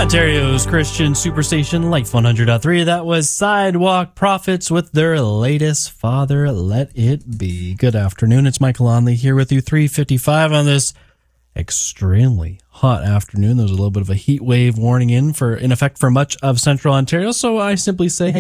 Ontario's Christian Superstation, Life 100.3. That was Sidewalk Prophets with their latest Father Let It Be. Good afternoon. It's Michael Onley here with you, 3:55 on this extremely hot afternoon. There's a little bit of a heat wave warning in effect for much of central Ontario. So I simply say,